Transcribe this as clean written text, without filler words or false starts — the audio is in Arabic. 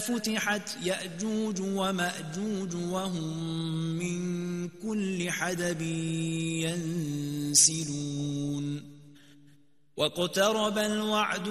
فتحت يأجوج ومأجوج وهم من كل حدب ينسلون واقترب الوعد